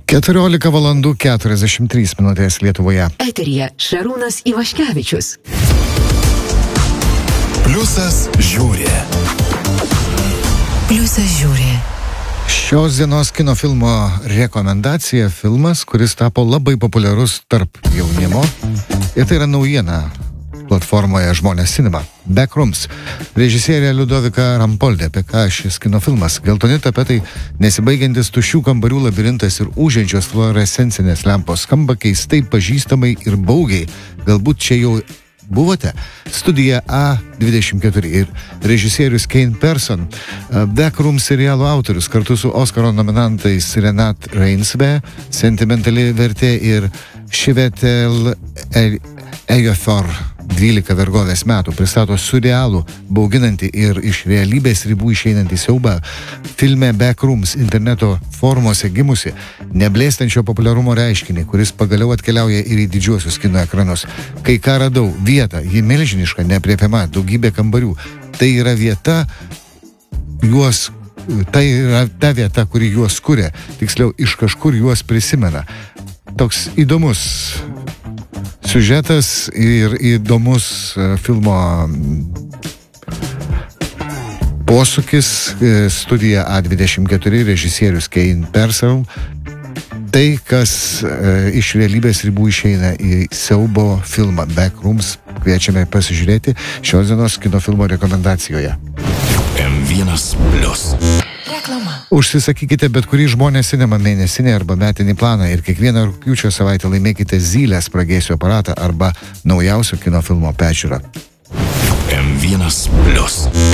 14 valandų 43 minutės Lietuvoje. Eteryje Šarūnas Ivaškevičius. Pliusas žiūri. Pliusas žiūri. Šios dienos kino filmo rekomendacija - filmas, kuris tapo labai populiarus tarp jaunimo. Ir tai yra naujiena platformoje Žmonės Cinema. Backrooms. Režisierė Liudovika Rampoldė, apie ką šis kino filmas. Geltoni tapetai, nesibaigiantis tuščių kambarių labirintas ir ūžiančios fluorescencinės lempos skamba keistai pažįstamai ir baugiai. Galbūt čia jau buvote? Studija A24 ir režisierius Kane Person. Backrooms serialo autorius kartu su Oskaro nominantais Renat Reinsve, Sentimentali vertė ir Šivetel Ejofor 12 vergovės metų pristato surrealų, bauginantį ir iš realybės ribų išeinantį siaubą. Filme Backrooms interneto formose gimusi, neblėstančio populiarumo reiškinį, kuris pagaliau atkeliauja ir į didžiuosius kino ekranus. Kai ką radau, vietą, ji milžiniška, neaprėpiama, daugybė kambarių. Tai yra vieta, tai yra ta vieta, kuri juos kuria, tiksliau iš kažkur juos prisimena. Toks įdomus siužetas ir įdomus filmo posūkis. Studija A24, režisierius Kane Person. Tai, kas iš realybės ribų išeina į siaubo filmą Backrooms, kviečiame pasižiūrėti šios dienos kino filmo rekomendacijoje. M1 Plius. Reklama. Užsisakykite bet kurį Žmonės Cinema mėnesinį arba metinį planą ir kiekvieną rugpjūčio savaitę laimėkite Zylės spragėsių aparatą arba naujausio kino filmo peržiūrą. M1 Plius.